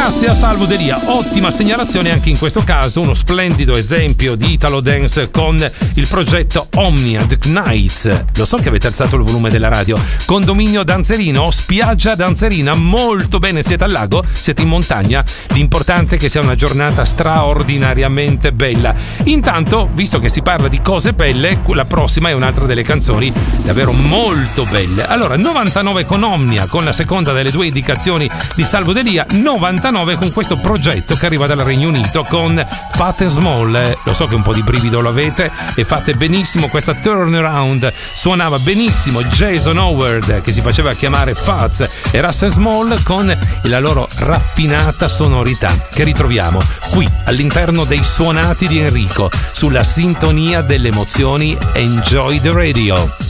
Grazie a Salvo Delia, ottima segnalazione anche in questo caso, uno splendido esempio di Italo Dance con il progetto Omnia The Nights. Lo so che avete alzato il volume della radio. Condominio Danzerino, spiaggia Danzerina, molto bene, siete al lago, siete in montagna, l'importante è che sia una giornata straordinariamente bella. Intanto, visto che si parla di cose belle, la prossima è un'altra delle canzoni davvero molto belle. Allora, 99 con Omnia, con la seconda delle due indicazioni di Salvo Delia, 99 con questo progetto che arriva dal Regno Unito con Fat and Small. Lo so che un po' di brivido lo avete e fate benissimo questa turnaround. Suonava benissimo Jason Howard, che si faceva chiamare Fats, e Russell Small con la loro raffinata sonorità che ritroviamo qui all'interno dei suonati di Enrico sulla sintonia delle emozioni. Enjoy the radio.